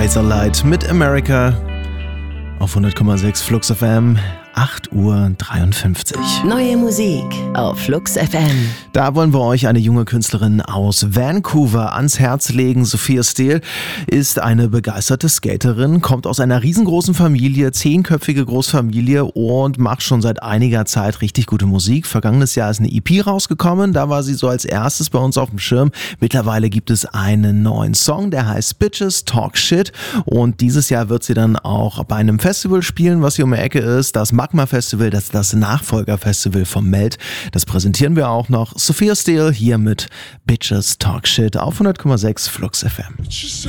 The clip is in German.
Razorlight mit America auf 100,6 Flux FM. 8:53 Uhr. Neue Musik auf Flux FM. Da wollen wir euch eine junge Künstlerin aus Vancouver ans Herz legen. Sophia Steele ist eine begeisterte Skaterin, kommt aus einer riesengroßen Familie, 10-köpfige Großfamilie und macht schon seit einiger Zeit richtig gute Musik. Vergangenes Jahr ist eine EP rausgekommen, da war sie so als erstes bei uns auf dem Schirm. Mittlerweile gibt es einen neuen Song, der heißt Bitches Talk Shit, und dieses Jahr wird sie dann auch bei einem Festival spielen, was hier um die Ecke ist, das Magma Festival, das ist das Nachfolgerfestival vom Melt. Das präsentieren wir auch noch. Sophia Steele hier mit Bitches Talk Shit auf 100,6 Flux FM.